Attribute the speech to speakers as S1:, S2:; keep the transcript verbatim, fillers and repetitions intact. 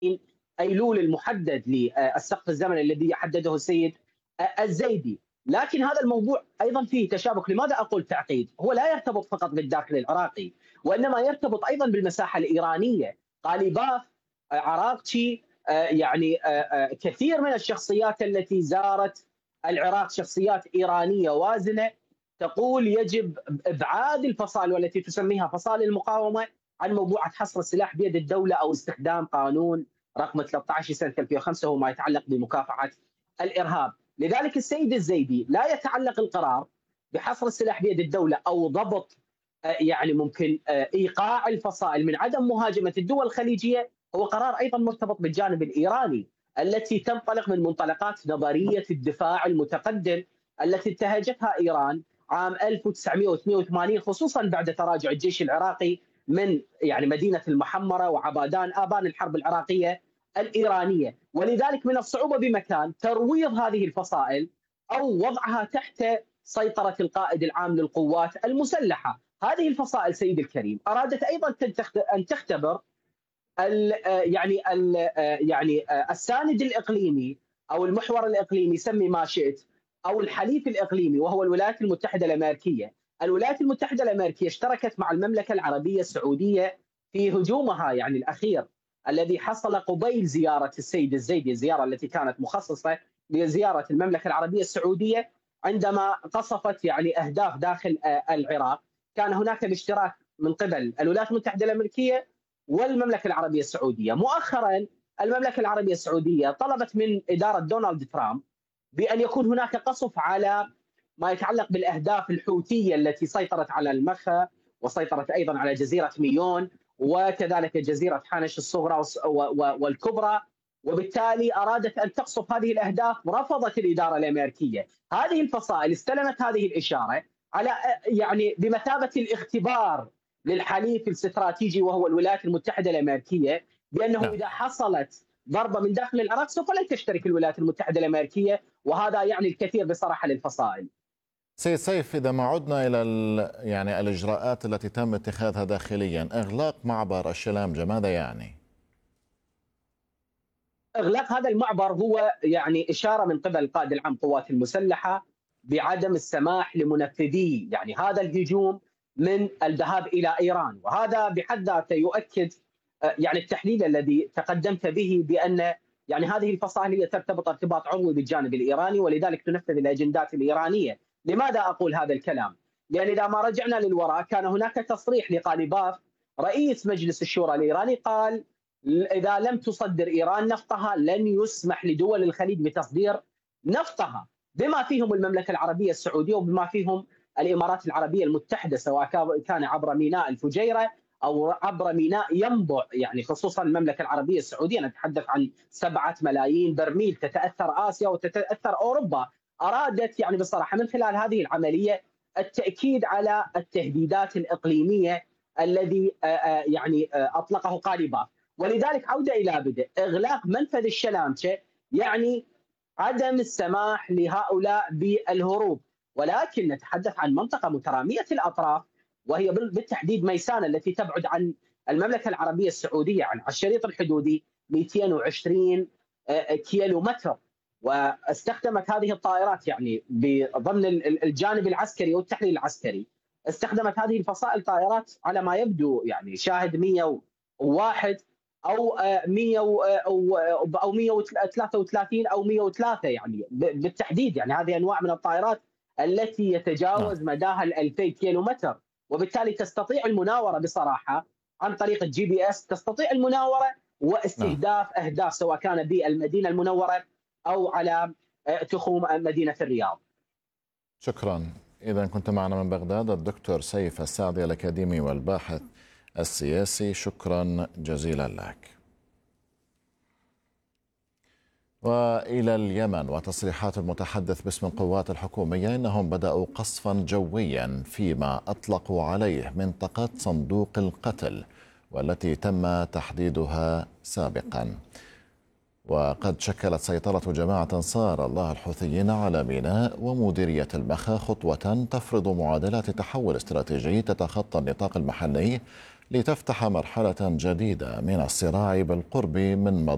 S1: أيلول المحدد للسقف الزمني الذي حدده السيد الزيدي. لكن هذا الموضوع أيضا فيه تشابك. لماذا أقول تعقيد؟ هو لا يرتبط فقط بالداخل العراقي، وإنما يرتبط أيضا بالمساحة الإيرانية. قاليباف عراقشي، يعني كثير من الشخصيات التي زارت العراق شخصيات إيرانية وازنة تقول يجب إبعاد الفصائل والتي تسميها فصائل المقاومة عن موضوع حصر السلاح بيد الدولة أو استخدام قانون رقم ثلاثة عشر سنة ألفين وخمسة وما يتعلق بمكافحة الإرهاب. لذلك السيد الزيدي لا يتعلق القرار بحصر السلاح بيد الدولة أو ضبط يعني ممكن إيقاع الفصائل من عدم مهاجمة الدول الخليجية، هو قرار أيضا مرتبط بالجانب الإيراني التي تنطلق من منطلقات نظرية الدفاع المتقدم التي انتهجتها إيران عام ألف وتسعمئة واثنين وثمانين، خصوصا بعد تراجع الجيش العراقي من يعني مدينة المحمرة وعبادان آبان الحرب العراقية الإيرانية. ولذلك من الصعوبة بمكان ترويض هذه الفصائل أو وضعها تحت سيطرة القائد العام للقوات المسلحة. هذه الفصائل سيد الكريم أرادت أيضا أن تختبر ال يعني ال يعني الساند الإقليمي أو المحور الإقليمي، سمي ما شئت، أو الحليف الإقليمي وهو الولايات المتحدة الأمريكية. الولايات المتحدة الأمريكية اشتركت مع المملكة العربية السعودية في هجومها يعني الأخير الذي حصل قبيل زيارة السيد الزيدي، الزيارة التي كانت مخصصة لزيارة المملكة العربية السعودية عندما قصفت يعني أهداف داخل العراق. كان هناك الاشتراك من قبل الولايات المتحدة الأمريكية والمملكة العربية السعودية. مؤخرا المملكة العربية السعودية طلبت من إدارة دونالد ترامب بأن يكون هناك قصف على ما يتعلق بالأهداف الحوثية التي سيطرت على المخا وسيطرت أيضا على جزيرة ميون وكذلك جزيرة حانش الصغرى والكبرى، وبالتالي أرادت أن تقصف هذه الأهداف. رفضت الإدارة الأمريكية. هذه الفصائل استلمت هذه الإشارة على يعني بمثابة الاختبار للحليف الاستراتيجي وهو الولايات المتحدة الأمريكية، بأنه
S2: نعم.
S1: إذا حصلت ضربة من داخل العراق سوف لا تشترك الولايات المتحدة الأمريكية، وهذا يعني الكثير بصراحة للفصائل.
S2: سيد سيف، إذا ما عدنا إلى يعني الإجراءات التي تم اتخاذها داخليا، إغلاق معبر الشلامجة ماذا يعني؟
S1: إغلاق هذا المعبر هو يعني إشارة من قبل القائد العام القوات المسلحة بعدم السماح لمنفذي يعني هذا الهجوم من الذهاب إلى إيران، وهذا بحد ذاته يؤكد يعني التحليل الذي تقدمت به بأن يعني هذه الفصائل هي ترتبط ارتباط عضوي بالجانب الإيراني ولذلك تنفذ الأجندات الإيرانية. لماذا أقول هذا الكلام؟ لأن إذا ما رجعنا للوراء كان هناك تصريح لقاليباف رئيس مجلس الشورى الإيراني، قال إذا لم تصدر إيران نفطها لن يسمح لدول الخليج بتصدير نفطها، بما فيهم المملكة العربية السعودية وبما فيهم الإمارات العربية المتحدة، سواء كان عبر ميناء الفجيرة أو عبر ميناء ينبع. يعني خصوصا المملكة العربية السعودية نتحدث عن سبعة ملايين برميل، تتأثر آسيا وتتأثر أوروبا. أرادت يعني بصراحة من خلال هذه العملية التأكيد على التهديدات الإقليمية الذي يعني أطلقه قاليباف. ولذلك عودة إلى بدء إغلاق منفذ الشلامشة يعني عدم السماح لهؤلاء بالهروب، ولكن نتحدث عن منطقة مترامية الأطراف وهي بالتحديد ميسان التي تبعد عن المملكة العربية السعودية عن الشريط الحدودي مئتين وعشرين كيلو متر. واستخدمت هذه الطائرات يعني ضمن الجانب العسكري والتحليل العسكري، استخدمت هذه الفصائل طائرات على ما يبدو يعني شاهد مئة وواحد او مئة او مئة وثلاثة وثلاثين او مئة وثلاثة يعني بالتحديد. يعني هذه انواع من الطائرات التي يتجاوز مداها ال ألفين كيلو متر، وبالتالي تستطيع المناوره بصراحه عن طريق الجي بي اس، تستطيع المناوره واستهداف اهداف سواء كان بالمدينه المنوره او على تخوم مدينه الرياض.
S2: شكرا. إذا كنت معنا من بغداد الدكتور سيف السعدي الأكاديمي والباحث السياسي، شكرا جزيلا لك. وإلى اليمن وتصريحات المتحدث باسم القوات الحكومية إنهم بدأوا قصفا جويا فيما أطلقوا عليه منطقة صندوق القتل والتي تم تحديدها سابقا. وقد شكلت سيطرة جماعة أنصار الله الحوثيين على ميناء ومديرية المخا خطوة تفرض معادلات تحول استراتيجي تتخطى النطاق المحلي لتفتح مرحلة جديدة من الصراع بالقرب من